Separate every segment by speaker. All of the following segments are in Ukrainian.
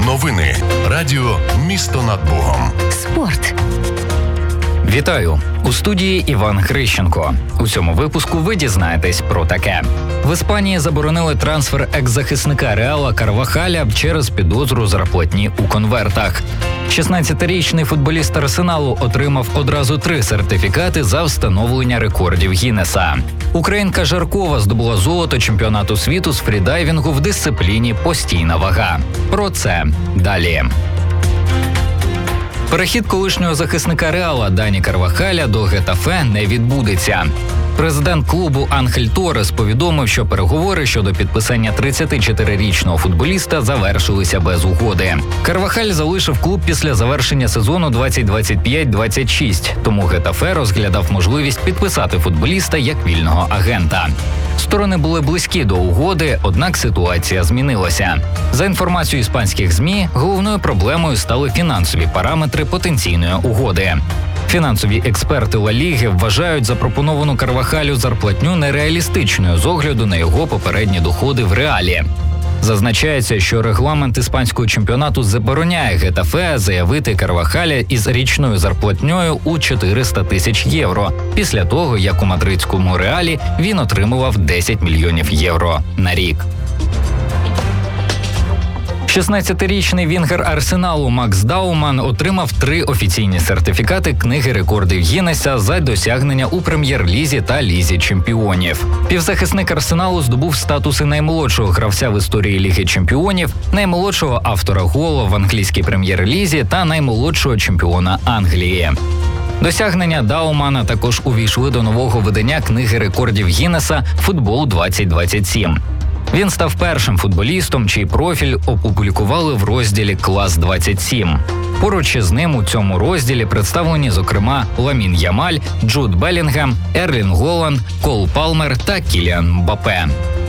Speaker 1: Новини. Радіо «Місто над Богом».
Speaker 2: Спорт.
Speaker 3: Вітаю! У студії Іван Хрищенко. У цьому випуску ви дізнаєтесь про таке. В Іспанії заборонили трансфер екс-захисника Реала Карвахаля через підозру зарплатні у конвертах. 16-річний футболіст Арсеналу отримав одразу 3 сертифікати за встановлення рекордів Гіннеса. Українка Жаркова здобула золото чемпіонату світу з фрідайвінгу в дисципліні «Постійна вага». Про це далі. Перехід колишнього захисника Реала Дані Карвахаля до Гетафе не відбудеться. Президент клубу Анхель Торес повідомив, що переговори щодо підписання 34-річного футболіста завершилися без угоди. Карвахаль залишив клуб після завершення сезону 2025-26, тому Гетафе розглядав можливість підписати футболіста як вільного агента. Сторони були близькі до угоди, однак ситуація змінилася. За інформацією іспанських ЗМІ, головною проблемою стали фінансові параметри потенційної угоди. Фінансові експерти Ла Ліги вважають запропоновану Карвахалю зарплатню нереалістичною з огляду на його попередні доходи в Реалі. Зазначається, що регламент іспанського чемпіонату забороняє Гетафе заявити Карвахаля із річною зарплатньою у 400 тисяч євро, після того, як у мадридському Реалі він отримував 10 мільйонів євро на рік. 16-річний вінгер Арсеналу Макс Дауман отримав 3 офіційні сертифікати Книги рекордів Гіннеса за досягнення у Прем'єр-лізі та Лізі чемпіонів. Півзахисник Арсеналу здобув статуси наймолодшого гравця в історії Ліги чемпіонів, наймолодшого автора голу в англійській Прем'єр-лізі та наймолодшого чемпіона Англії. Досягнення Даумана також увійшли до нового видання Книги рекордів Гіннеса «Футбол 2027». Він став першим футболістом, чий профіль опублікували в розділі «Клас 27». Поруч із ним у цьому розділі представлені, зокрема, Ламін Ямаль, Джуд Белінгем, Ерлінг Голланд, Кол Палмер та Кіліан Мбаппе.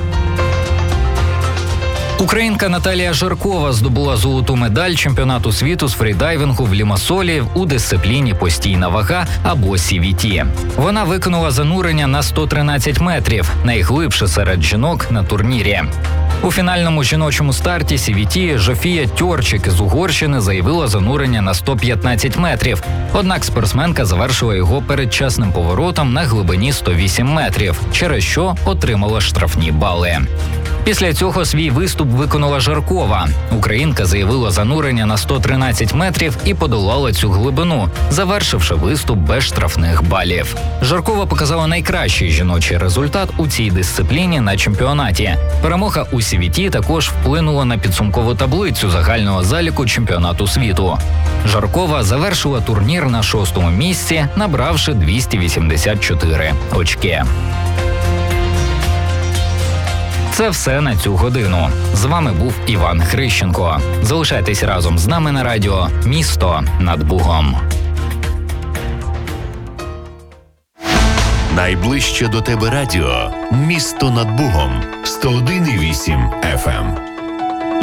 Speaker 3: Українка Наталія Жаркова здобула золоту медаль чемпіонату світу з фрідайвінгу в Лімасолі у дисципліні «Постійна вага» або CVT. Вона виконала занурення на 113 метрів, найглибше серед жінок на турнірі. У фінальному жіночому старті CVT Жофія Тьорчик із Угорщини заявила занурення на 115 метрів, однак спортсменка завершила його передчасним поворотом на глибині 108 метрів, через що отримала штрафні бали. Після цього свій виступ виконала Жаркова. Українка заявила занурення на 113 метрів і подолала цю глибину, завершивши виступ без штрафних балів. Жаркова показала найкращий жіночий результат у цій дисципліні на чемпіонаті. Перемога у CVT також вплинула на підсумкову таблицю загального заліку чемпіонату світу. Жаркова завершила турнір на 6-му місці, набравши 284 очки. Це все на цю годину. З вами був Іван Хрищенко. Залишайтесь разом з нами на радіо «Місто над Богом».
Speaker 1: Найближче до тебе радіо «Місто над Богом» 101,8 FM.